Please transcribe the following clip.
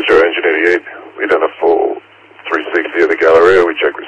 Roger, Engine 88. We done a full 360 of the Galleria. We checked